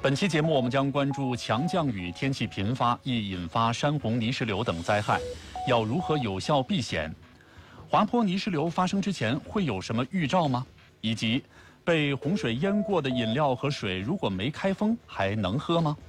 本期节目我们将关注强降雨天气频发，易引发山洪、泥石流等灾害，要如何有效避险？滑坡泥石流发生之前会有什么预兆吗？以及被洪水淹过的饮料和水如果没开封还能喝吗？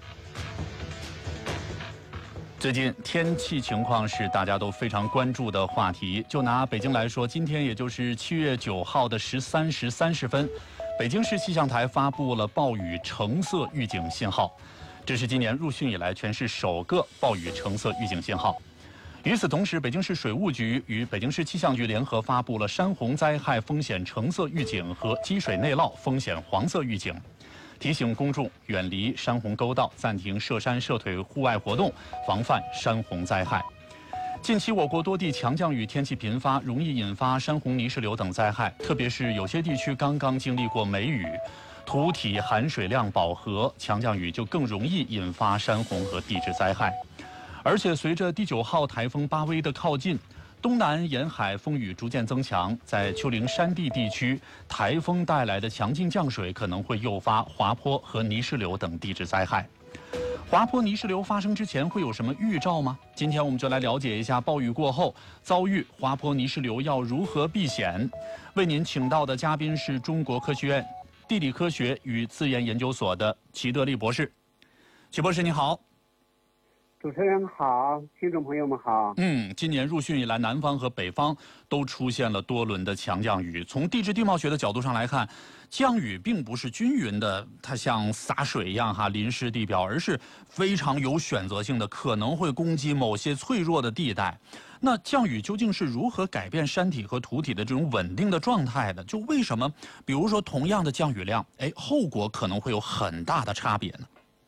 最近天气情况是大家都非常关注的话题。就拿北京来说，今天也就是7月9号的13时30分，北京市气象台发布了暴雨橙色预警信号，这是今年入汛以来全市首个暴雨橙色预警信号。与此同时，北京市水务局与北京市气象局联合发布了山洪灾害风险橙色预警和积水内涝风险黄色预警，提醒公众远离山洪沟道，暂停涉山涉水户外活动，防范山洪灾害。近期我国多地强降雨天气频发，容易引发山洪、泥石流等灾害，特别是有些地区刚刚经历过梅雨，土体含水量饱和，强降雨就更容易引发山洪和地质灾害。而且随着第9号台风巴威的靠近，东南沿海风雨逐渐增强，在丘陵山地地区，台风带来的强劲降水可能会诱发滑坡和泥石流等地质灾害。滑坡泥石流发生之前会有什么预兆吗？今天我们就来了解一下暴雨过后遭遇滑坡泥石流要如何避险。为您请到的嘉宾是中国科学院地理科学与自然研究所的齐德利博士。齐博士你好。 主持人好，听众朋友们好。 今年入汛以来，南方和北方都出现了多轮的强降雨。从地质地貌学的角度上来看，降雨并不是均匀的，它像洒水一样淋湿地表，而是非常有选择性的，可能会攻击某些脆弱的地带。那降雨究竟是如何改变山体和土体的这种稳定的状态的？就为什么，比如说同样的降雨量，后果可能会有很大的差别呢？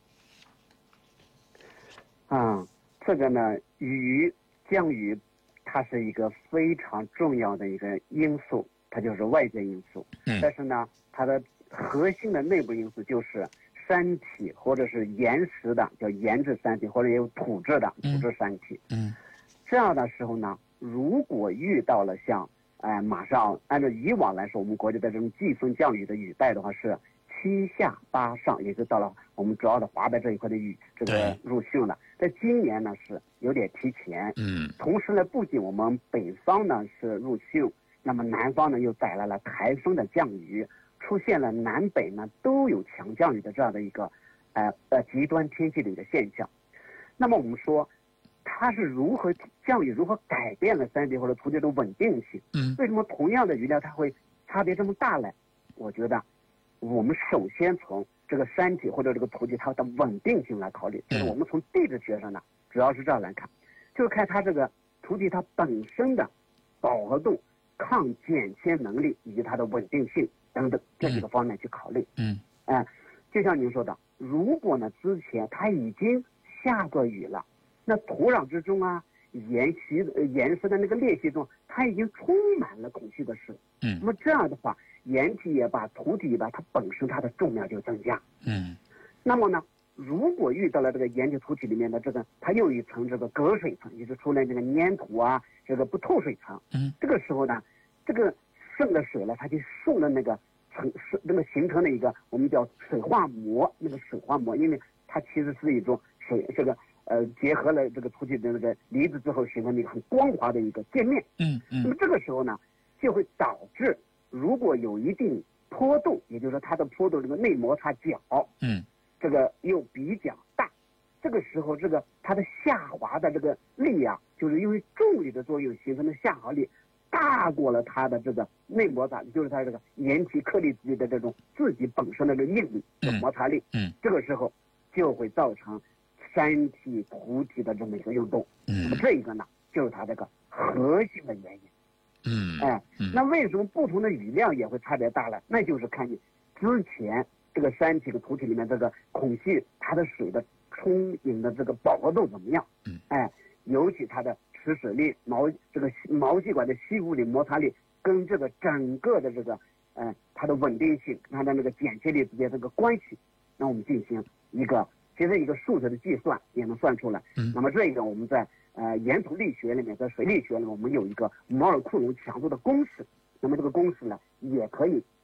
这个呢，降雨，它是一个非常重要的一个因素，它就是外界因素。但是呢，它的核心的内部因素就是山体或者是岩石的，叫岩质山体，或者也有土质的土质山体。这样的时候呢，如果遇到了像马上按照以往来说，我们国家的这种季风降雨的雨带的话是7下8上，也就到了我们主要的华北这一块的这个入汛了。在今年呢是有点提前。同时呢，不仅我们北方呢是入汛，那么南方呢又带来了台风的降雨，出现了南北呢都有强降雨的这样的一个极端天气的一个现象。那么我们说，它是降雨如何改变了山地或者土地的稳定性？为什么同样的雨量它会差别这么大呢？我觉得我们首先从这个山体或者这个土地它的稳定性来考虑，就是我们从地质学上呢，主要是这样来看，就是看它这个土地它本身的饱和度、抗剪切能力以及它的稳定性等等这几个方面去考虑。就像您说的，如果呢之前它已经下过雨了，那土壤之中啊、岩石的那个裂隙中，它已经充满了空气的水。那么这样的话，岩体也罢，土体也罢，它本身它的重量就增加。那么呢，如果遇到了这个岩体土体里面的它又一层这个隔水层，也就是出来这个粘土啊，这个不透水层。这个时候呢，这个渗的水呢，它就顺了那个形成了一个我们叫水化膜。那个水化膜，因为它其实是一种水结合了这个土体的那个离子之后形成的一个很光滑的一个界面。那么这个时候呢，就会导致如果有一定坡度，也就是说它的坡度这个内摩擦角，这个又比较大，这个时候它的下滑的这个力啊，就是因为重力的作用形成的下滑力大过了它的这个内摩擦，就是它这个岩体颗粒之间的这种自己本身的这个应力的摩擦力。这个时候就会造成山体土体的这么一个运动。那么这一个呢，就是它这个核心的原因。那为什么不同的雨量也会差别大了？那就是看你之前这个山体和土体里面这个空气它的水的充盈的这个饱和度怎么样。尤其它的持水力、毛细管的吸附力、摩擦力跟这个整个的它的稳定性、它的那个剪切力之间这个关系，那我们进行一个数学的计算也能算出来。那么这个我们在岩土力学里面，在水力学里面，我们有一个摩尔库隆强度的公式。那么这个公式呢，也可以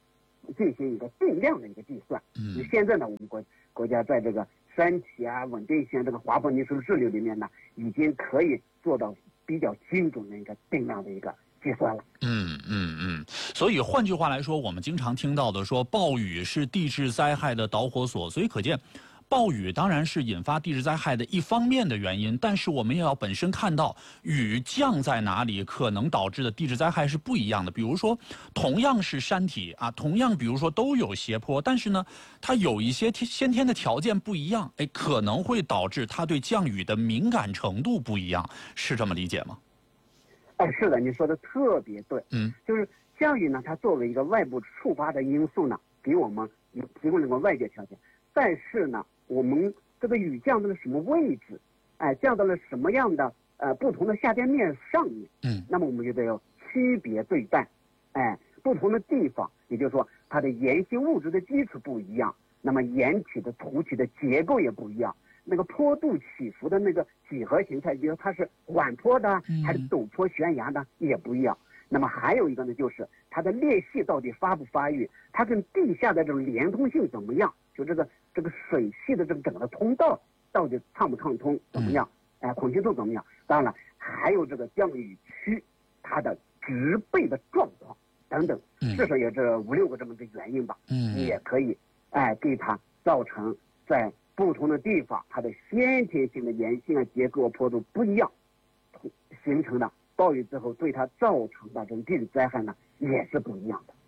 进行一个定量的一个计算。现在呢，我们国家在这个山体啊、稳定性这个滑坡泥石流滞留里面呢，已经可以做到比较精准的一个定量的一个计算了。 所以换句话来说，我们经常听到的说暴雨是地质灾害的导火索，所以可见暴雨当然是引发地质灾害的一方面的原因，但是我们也要本身看到雨降在哪里，可能导致的地质灾害是不一样的。比如说，同样是山体啊，同样比如说都有斜坡，但是呢，它有一些先天的条件不一样，可能会导致它对降雨的敏感程度不一样，是这么理解吗？ 是的，你说的特别对。就是降雨呢，它作为一个外部触发的因素呢，给我们提供了个外界条件，但是呢，我们这个雨降到了什么位置，降到了什么样的不同的下降面上面，那么我们就得要区别对待，不同的地方，也就是说它的岩性物质的基础不一样，那么岩体的土体的结构也不一样，那个坡度起伏的那个几何形态，比如它是缓坡的还是陡坡悬崖的也不一样。那么还有一个呢，就是它的裂隙到底发不发育，它跟地下的这种连通性怎么样？就这个水系的这个整个通道到底畅不畅通怎么样？孔径度怎么样？当然了，还有这个降雨区它的植被的状况等等，至少有这5、6个这么个原因吧。也可以给它造成在不同的地方它的先天性的岩性啊、结构、坡度不一样，形成的暴雨之后对它造成的这种地质灾害呢也是不一样的。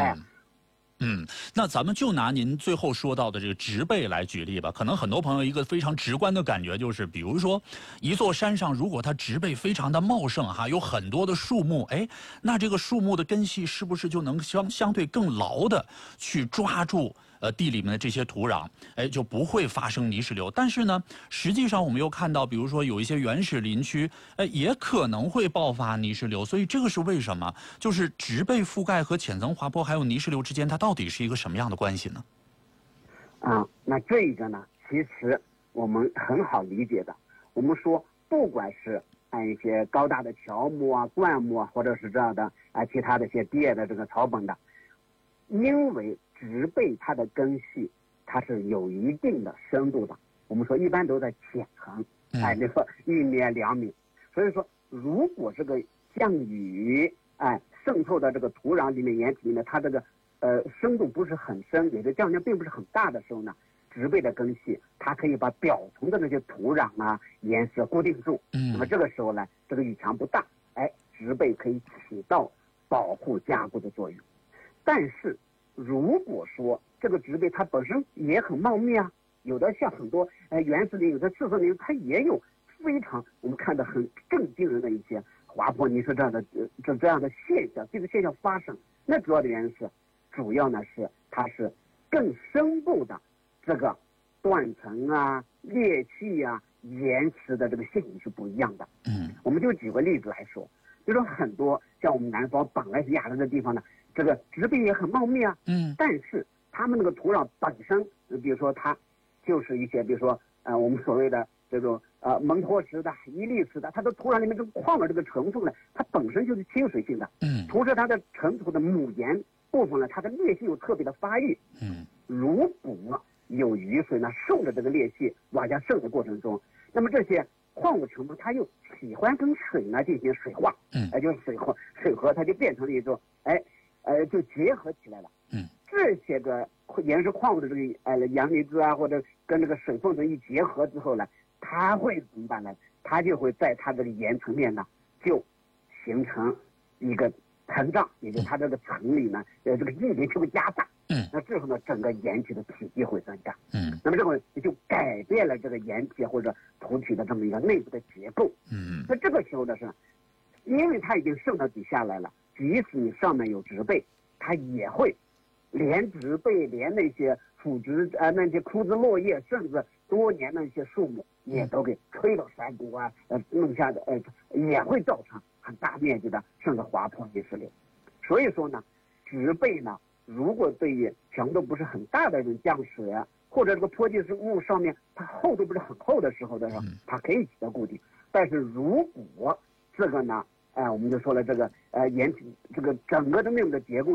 那咱们就拿您最后说到的这个植被来举例吧。可能很多朋友一个非常直观的感觉就是，比如说一座山上，如果它植被非常的茂盛有很多的树木，那这个树木的根系是不是就能相对更牢的去抓住地里面的这些土壤，就不会发生泥石流。但是呢，实际上我们又看到，比如说有一些原始林区，也可能会爆发泥石流。所以这个是为什么？就是植被覆盖和浅层滑坡还有泥石流之间，它到底是一个什么样的关系呢？ 那这个呢，其实我们很好理解的。我们说，不管是按一些高大的乔木啊、灌木啊，或者是这样的其他的一些低矮的这个草本的，因为植被它的根系它是有一定的深度的，我们说一般都在浅层，比如说1米、2米。所以说，如果这个降雨渗透到这个土壤里面、岩体里面，它这个深度不是很深，也就降量并不是很大的时候呢，植被的根系它可以把表层的那些土壤啊、岩石固定住。那么这个时候呢，这个雨强不大，植被可以起到保护加固的作用。但是如果说这个植被它本身也很茂密啊，有的像很多原始林、有的赤松林，它也有非常我们看到很震惊人的一些滑坡泥石这样的现象，这个现象发生，那主要的原因是，主要呢是它是更深部的这个断层啊、裂隙啊、岩石的这个性质是不一样的。我们就举个例子来说，就说很多像我们南方本来是亚热的地方呢，这个植被也很茂密啊，但是他们那个土壤本身，比如说它就是一些，比如说我们所谓的这种蒙脱石的、伊砾石的，它的土壤里面这个矿的这个成分呢，它本身就是亲水性的，同时它的尘土的母岩部分呢，它的裂隙又特别的发育，如果有雨水呢顺着这个裂隙往下渗的过程中，那么这些矿物成分它又喜欢跟水呢进行水化，就是水合它就变成了一种就结合起来了。这些个岩石矿物的这个阳离子啊，或者跟这个水分子一结合之后呢，它会怎么办呢？它就会在它这个岩层面呢，就形成一个膨胀，也就是它这个层里呢，这个硬度就会加大。那之后呢，整个岩体的体积会增加。那么这个也就改变了这个岩体或者土体的这么一个内部的结构。那这个时候呢是，因为它已经渗到底下来了，即使你上面有植被，它也会连植被、连那些腐殖那些枯枝落叶，甚至多年的一些树木，也都给推到山谷啊，弄下的也会造成很大面积的甚至滑坡泥石流。所以说呢，植被呢，如果对于强度不是很大的这种降水啊，或者这个坡地物上面它厚度不是很厚的时候的时候，它可以起到固定。但是如果这个呢，我们就说了这个岩体这个整个的内部的结构呢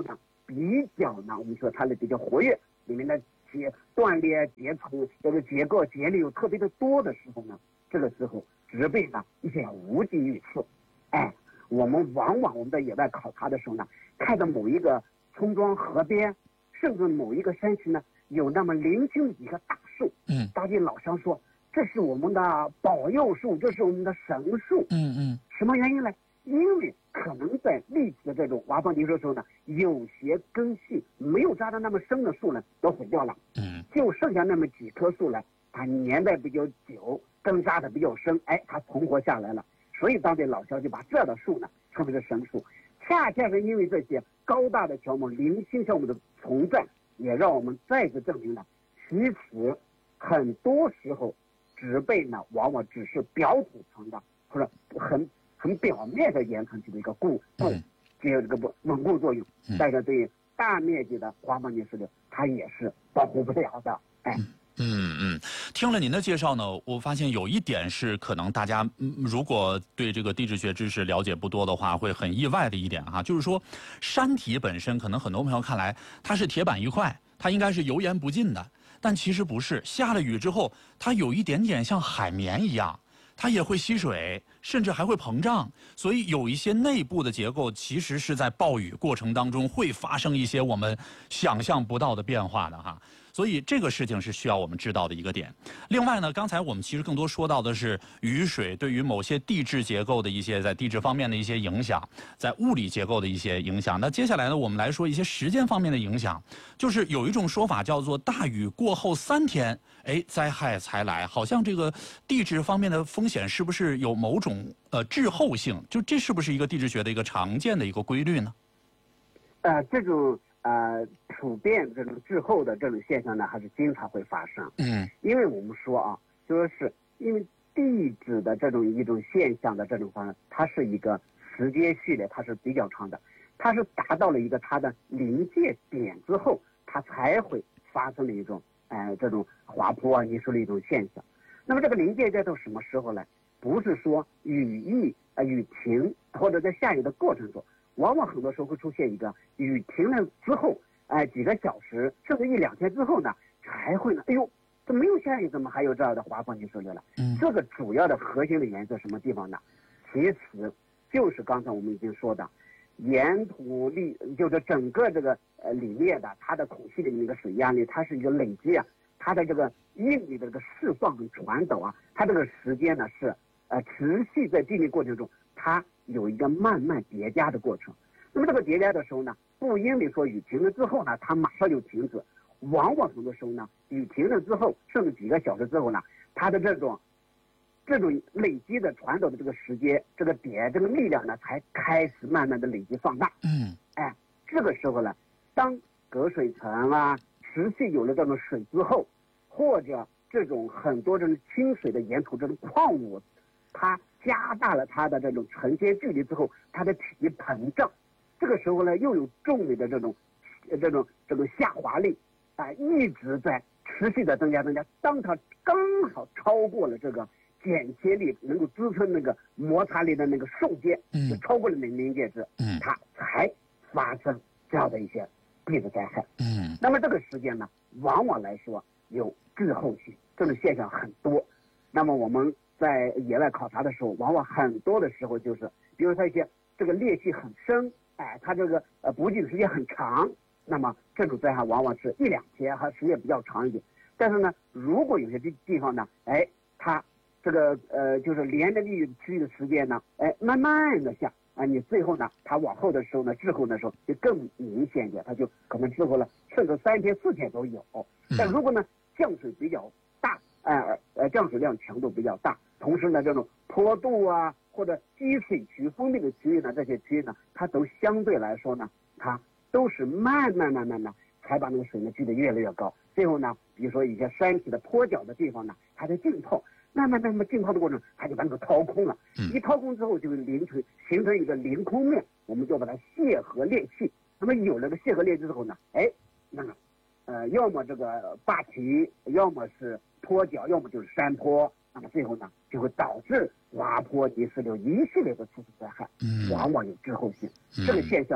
比较呢，我们说它的比较活跃，里面的断裂、结层、这个结构、节律有特别的多的时候呢，这个时候植被呢也无济于事。哎，我们往往我们在野外考察的时候呢，看到某一个村庄河边，甚至某一个山区呢，有那么零星的几棵大树，当地老乡说这是我们的保佑树，这是我们的神树。什么原因呢？因为可能在历次的这种滑放地的时候呢，有些根系没有扎得那么深的树呢都毁掉了，就剩下那么几棵树呢，它年代比较久，根扎的比较深，哎，它存活下来了。所以当地老乡就把这样的树呢称为是神树。恰恰是因为这些高大的乔木、零星乔木的存在，也让我们再次证明了，其实很多时候植被呢往往只是表土层的，或者很表面的岩层级的一个只有这个稳固作用，但是对大面积的滑放泥石流它也是保护不了的。哎， 听了您的介绍呢，我发现有一点是可能大家如果对这个地质学知识了解不多的话，会很意外的一点哈，就是说山体本身可能很多朋友看来它是铁板一块，它应该是油盐不进的，但其实不是，下了雨之后，它有一点点像海绵一样。它也会吸水，甚至还会膨胀，所以有一些内部的结构其实是在暴雨过程当中会发生一些我们想象不到的变化的哈。所以这个事情是需要我们知道的一个点。另外呢，刚才我们其实更多说到的是雨水对于某些地质结构的一些在地质方面的一些影响，在物理结构的一些影响。那接下来呢，我们来说一些时间方面的影响，就是有一种说法叫做大雨过后3天，灾害才来，好像这个地质方面的风险是不是有某种滞后性？就这是不是一个地质学的一个常见的一个规律呢？ 这种普遍这种滞后的这种现象呢，还是经常会发生。因为我们说啊，就说是因为地质的这种一种现象的这种方式，它是一个时间序列，它是比较长的，它是达到了一个它的临界点之后，它才会发生的一种这种滑坡啊泥石的一种现象。那么这个临界点到什么时候呢？不是说雨停或者在下雨的过程中，往往很多时候会出现一个雨停了之后，几个小时甚至1-2天之后呢，才会呢，哎呦，这没有下雨，怎么还有这样的滑放泥石流了？这个主要的核心的原因在什么地方呢？其实就是刚才我们已经说的，岩土就是整个这个里面的它的孔隙里面的水压力，它是一个累积啊，它的这个应力的这个释放跟传导啊，它这个时间呢是持续在地力过程中，它有一个慢慢叠加的过程。那么这个叠加的时候呢，不因为说雨停了之后呢，它马上就停止，往往很多时候呢，雨停了之后，甚至几个小时之后呢，它的这种累积的传导的这个时间，这个点这个力量呢，才开始慢慢的累积放大。这个时候呢，当隔水层啊持续有了这种水之后，或者这种很多这种清水的岩土这种矿物，它加大了它的这种承接距离之后，它的体积膨胀，这个时候呢，又有重力的这种下滑力一直在持续的增加。当它刚好超过了这个剪切力能够支撑那个摩擦力的那个瞬间，就超过了那个临界值，它才发生这样的一些地质灾害。那么这个时间呢，往往来说有滞后性，这种现象很多。那么我们在野外考察的时候，往往很多的时候就是，比如说一些这个裂隙很深，它这个补给的时间很长，那么这种灾害往往是1-2天，还时间比较长一点。但是呢，如果有些地方呢，它这个就是连着区域的时间呢，慢慢的下你最后呢，它往后的时候呢，滞后的时候就更明显一点，它就可能滞后了，甚至3天4天都有。但如果呢降水比较大，降水量强度比较大，同时呢这种坡度啊或者积水区封闭的区域呢，这些区域呢，它都相对来说呢，它都是慢慢的才把那个水呢聚得越来越高。最后呢，比如说一些山体的坡脚的地方呢，它的浸泡慢慢浸泡的过程，它就把那个掏空了。一掏空之后，就形成一个凌空面，我们就把它泄河裂隙。那么有了个泄河裂隙之后呢，那么要么这个坝体，要么是坡脚，要么就是山坡。那么最后呢，就会导致滑坡泥石流一系列的次灾害，往往有滞后性。这个现象呢，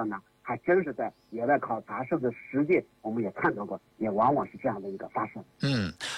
还真是在野外考察甚至实践，我们也看到过，也往往是这样的一个发生。